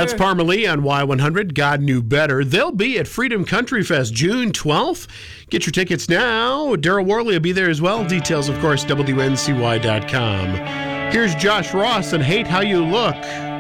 That's Parmalee on Y100. God Knew Better. They'll be at Freedom Country Fest June 12th. Get your tickets now. Daryl Worley will be there as well. Details, of course, WNCY.com. Here's Josh Ross and Hate How You Look.